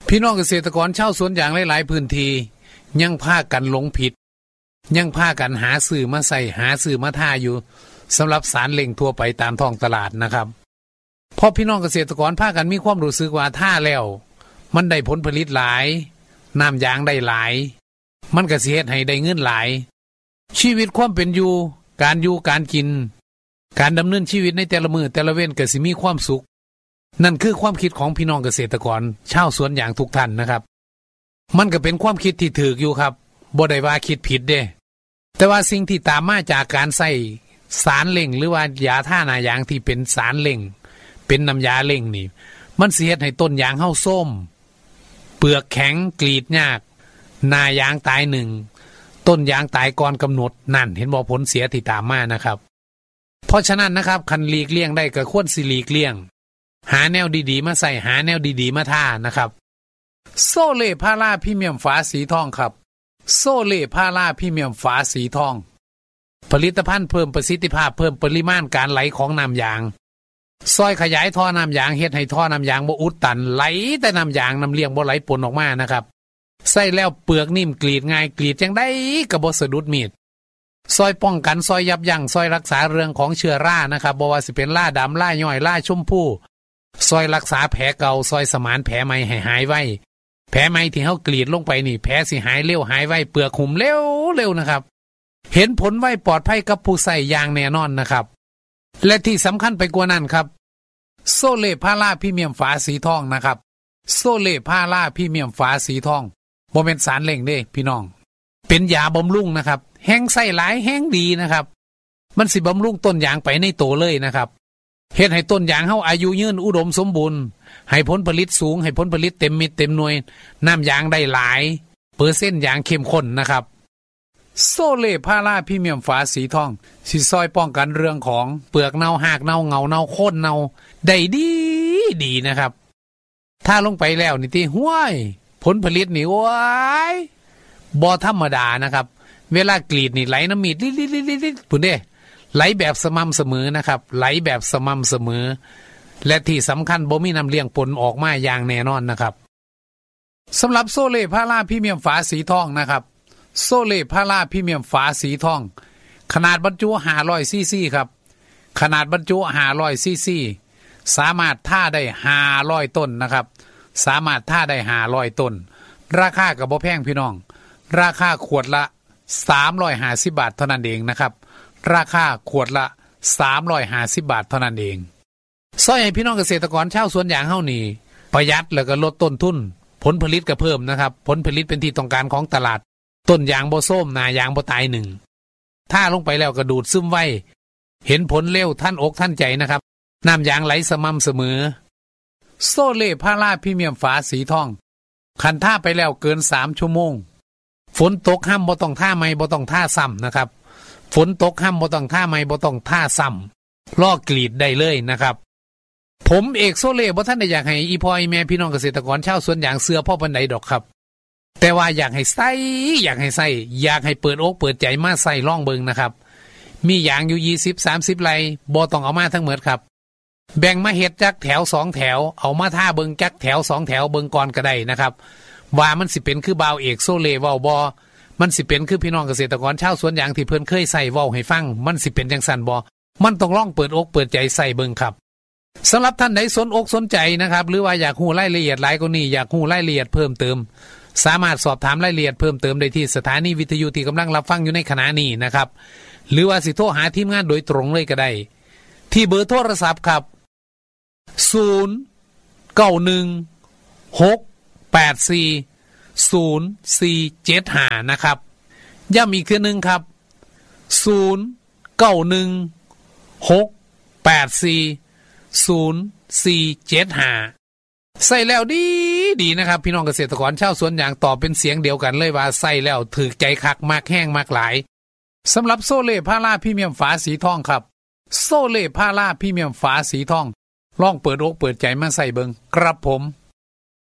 พี่น้องเกษตรกรชาวสวนยางหลายๆพื้นที่ยังพากันหลงผิดยังพากันหาซื้อมาใส่หาซื้อมาท่าอยู่สำหรับสารเล่งทั่วไปตามท้องตลาดนะครับเพราะพี่น้องเกษตรกรพากันมีความรู้สึกว่าท่าแล้วมันได้ผลผลิตหลายน้ำยางได้หลายมันก็สิเฮ็ดให้ได้เงินหลายชีวิตความเป็นอยู่การกินการดำเนินชีวิตในแต่ละมื้อแต่ละเว้นก็สิมีความสุขนั่นคือความคิดของพี่น้องเกษตรกรชาวสวนยางทุกท่านนะครับมันก็เป็นความคิดที่ถูกอยู่ครับบ่ได้ว่าคิดผิดเด้แต่ว่าสิ่งที่ตามมาจากการใส่สารเล่งหรือว่ายาท่าหน้ายางที่เป็นสารเล่งเป็นน้ำยาเล่งนี่มันสิเฮ็ดให้ต้นยางเฮาส้มเปลือกแข็งกรีดยากหน้ายางตายหนึ่งต้นยางตายก่อนกำหนดนั่นเห็นบ่ผลเสียที่ตามมานะครับเพราะฉะนั้นนะครับคันหลีกเลี่ยงได้ก็ควรสิหลีกเลี่ยงหาแนวดีๆมาใส่หาแนวดีๆมาท่านะครับโซเล่พาราพรีเมียมฝาสีทองครับโซเล่พาราพรีเมียมฝาสีทองผลิตภัณฑ์เพิ่มประสิทธิภาพเพิ่มปริมาณการไหลของน้ำยางซอยขยายท่อน้ำยางเฮ็ดให้ท่อน้ำยางบ่อุดตันไหลแต่น้ำยางน้ำเลี้ยงบ่ไหลปนออกมานะครับใส่แล้วเปลือกนิ่มกรีดง่ายกรีดจังได้ก็บ่สะดุดมีดซอยป้องกันซอยยับยั้งซอยรักษาเรื่องของเชื้อรานะครับบ่ว่าสิเป็นราดำราย่อยราชมพูซอยรักษาแผลเก่าซอยสมานแผลใหม่ให้หายไวแผลใหม่ที่เฮากรีดลงไปนี่แผลสิหายเร็วหายไวเปลือกหุ่มเร็วนะครับเห็นผลไวปลอดภัยกับผู้ใส่อย่างแน่นอนนะครับและที่สำคัญไปกว่านั้นครับโซเล่พาราพรีเมียมฝาสีทองนะครับโซเล่พาราพรีเมียมฝาสีทองบ่แม่นสารเล่งเด้พี่น้องเป็นยาบำรุงนะครับแห้งใส่หลายแห้งดีนะครับมันสิบำรุงต้นยางไปในโตเลยนะครับเฮ็ดให้ต้นยางเฮาอายุยืนอุดมสมบูรณ์ให้ผลผลิตสูงให้ผลผลิตเต็มเม็ดเต็มหน่วยน้ำยางได้หลายเปอร์เซ็นต์ยางเข้มข้นนะครับโซเล่พาราพรีเมียมฝาสีทองสิซอยป้องกันเรื่องของเปลือกเน่าหากเน่าเงาเน่าโค่นเน่าได้ดีนะครับถ้าลงไปแล้วนี่ติห้วยผลผลิตนี่ว้ายบ่ธรรมดานะครับเวลากรีดนี่ไหลน้ำมีดลิดๆๆๆพุ่นเด้ไหลแบบสม่ำเสมอนะครับไหลแบบสม่ำเสมอและที่สำคัญบ่มีน้ำเลี้ยงปนออกมาอย่างแน่นอนนะครับสำหรับโซเล่พาราพรีเมียมฝาสีทองนะครับโซเล่พาราพรีเมียมฝาสีทองขนาดบรรจุ500ซีซีครับขนาดบรรจุ500ซีซีสามารถท่าได้500ต้นนะครับสามารถท่าได้500ต้นราคาก็บ่แพงพี่น้องราคาขวดละ350บาทเท่านั้นเองนะครับราคาขวดละ350บาทเท่านั้นเองซอยให้พี่น้องเกษตรกรชาวสวนยางเฮานี่ประหยัดแล้วก็ลดต้นทุนผลผลิตก็เพิ่มนะครับผลผลิตเป็นที่ต้องการของตลาดต้นยางบ่ส้มหน้ายางบ่ตายหนึ่งถ้าลงไปแล้วก็ดูดซึมไว้เห็นผลเร็วท่านอกท่านใจนะครับน้ำยางไหลสม่ำเสมอโซเล่พาราพรีเมียมฝาสีทองคันท่าไปแล้วเกิน3ชั่วโมงฝนตกห้ามบ่ต้องท่าใหม่บ่ต้องท่าซ้ำนะครับฝนตกห้ามบ่ต้องท่าใหม่บ่ต้องท่าซ้ำลอกกรีดได้เลยนะครับผมเอกโซเล่บ่ท่านได้อยากให้อีพ่ออีแม่พี่น้องเกษตรกรชาวสวนยางเสือพ่อปานใดดอกครับแต่ว่าอยากให้ใส่อยากให้เปิดอกเปิดใจมาใส่ล่องเบิงนะครับมียางอยู่20-30 ไร่บ่ต้องเอามาทั้งหมดครับแบ่งมาเฮ็ดจักแถว2แถวเอามาท่าเบิงจักแถว2แถวเบิงก่อนก็ได้นะครับว่ามันสิเป็นคือบ่าวเอกโซเล่เว้าบ่มันสิเป็นคือพี่น้องเกษตรกรชาวสวนยางที่เพิ่นเคยใส่เว้าให้ฟังมันสิเป็นจังซั่นบ่มันต้องลองเปิดอกเปิดใจใส่เบิงครับสำหรับท่านใดสนอกสนใจนะครับหรือว่าอยากรู้รายละเอียดหลายกว่านี้อยากรู้รายละเอียดเพิ่มเติมสามารถสอบถามรายละเอียดเพิ่มเติมได้ที่สถานีวิทยุที่กำลังรับฟังอยู่ในขณะนี้นะครับหรือว่าสิโทรหาทีมงานโดยตรงเลยก็ได้ที่เบอร์โทรศัพท์ครับ0916840475นะครับย้ำอีกทีนึงครับ0916840475ใส่แล้วดีนะครับพี่น้องเกษตรกรชาวสวนยางตอบเป็นเสียงเดียวกันเลยว่าใส่แล้วถูกใจคักมากแห้งมากหลายสำหรับโซเล่พาราพรีเมียมฝาสีทองครับโซเล่พาราพรีเมียมฝาสีทองลองเปิดอกเปิดใจมาใส่เบิงครับผม